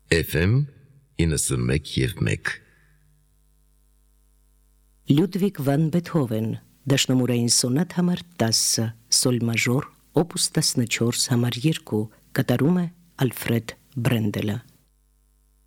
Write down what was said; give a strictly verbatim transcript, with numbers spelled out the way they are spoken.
Էֆ Էմ իննսունմեկ և մեկ Լյուդվիգ վան Բեթհովեն, դաշնամուրային սոնատ համար տասը, սոլ մաժոր, օպուս տասնչորս համար երկու, կատարում է Ալֆրեդ Բրենդելը։